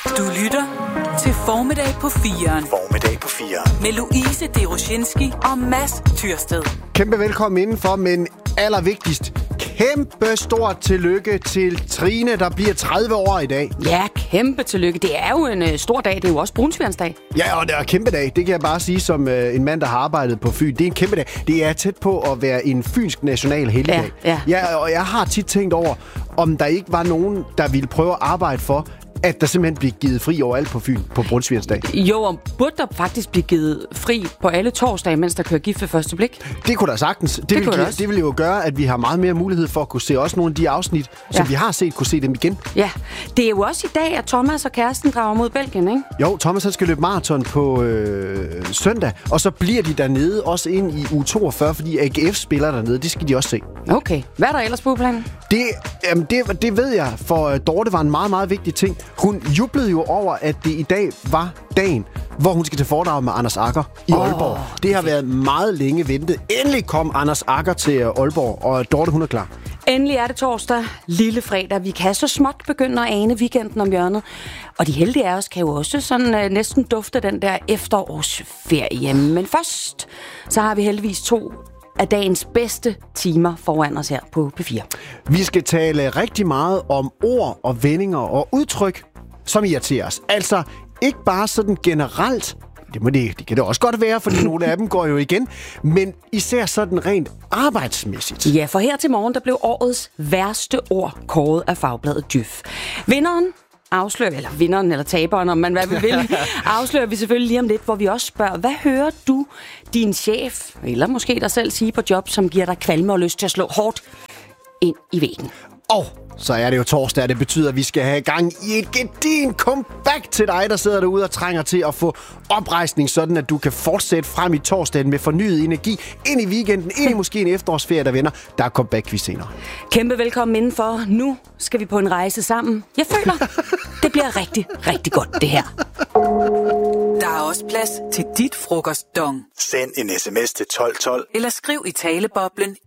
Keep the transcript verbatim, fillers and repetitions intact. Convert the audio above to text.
Du lytter til Formiddag på firen. Formiddag på firen. Med Louise Deroshinski og Mads Tyrsted. Kæmpe velkommen indenfor, men allervigtigst, kæmpe stort tillykke til Trine, der bliver tredive år i dag. Ja, kæmpe tillykke. Det er jo en uh, stor dag. Det er jo også brunsvigernsdag. Ja, og det er en kæmpe dag. Det kan jeg bare sige som uh, en mand, der har arbejdet på Fyn. Det er en kæmpe dag. Det er tæt på at være en fynsk national helligdag. Ja, ja. Ja, og jeg har tit tænkt over, om der ikke var nogen, der ville prøve at arbejde for, at der simpelthen bliver givet fri overalt på Fyn på brunsvigernsdag. Jo, og burde der faktisk blive givet fri på alle torsdage, mens der kører gift ved første blik? Det kunne der sagtens. Det, det, vil, give, det vil jo gøre, at vi har meget mere mulighed for at kunne se også nogle af de afsnit, ja. som vi har set, kunne se dem igen. Ja, det er jo også i dag, at Thomas og kæresten drager mod Belgien, ikke? Jo, Thomas han skal løbe maraton på øh, søndag, og så bliver de dernede også ind i U toogfyrre, fordi A G F spiller dernede. Det skal de også se. Okay. Hvad er der ellers på planen? Det, jamen det, det ved jeg, for Dorte var en meget, meget vigtig ting. Hun jublede jo over, at det i dag var dagen, hvor hun skal til foredrag med Anders Agger i oh, Aalborg. Det har været meget længe ventet. Endelig kom Anders Agger til Aalborg, og Dorte hun er klar. Endelig er det torsdag, lille fredag. Vi kan så småt begynde at ane weekenden om hjørnet. Og de heldige af os kan jo også sådan uh, næsten dufte den der efterårsferie. Men først, så har vi heldigvis to af dagens bedste timer foran os her på P fire. Vi skal tale rigtig meget om ord og vendinger og udtryk, som irriterer os. Altså ikke bare sådan generelt. Det, må det, det kan det også godt være, fordi nogle af dem går jo igen. Men især sådan rent arbejdsmæssigt. Ja, for her til morgen, der blev årets værste ord kåret af fagbladet Djøf. Vinderen afslører, eller vinderen eller taberen, om man hvad vi vil, afslører vi selvfølgelig lige om lidt, hvor vi også spørger, hvad hører du din chef, eller måske dig selv sige på job, som giver dig kvalme og lyst til at slå hårdt ind i væggen? Og så er det jo torsdag, og det betyder, at vi skal have gang i et gedin comeback til dig, der sidder derude og trænger til at få oprejsning, sådan at du kan fortsætte frem i torsdagen med fornyet energi ind i weekenden, ind i måske en efterårsferie, der vender. Der er comeback-quiz senere. Kæmpe velkommen indenfor. Nu skal vi på en rejse sammen. Jeg føler, det bliver rigtig, rigtig godt, det her. Der er også plads til dit frokostdong. Send en sms til tolv tolv. Eller skriv i taleboblen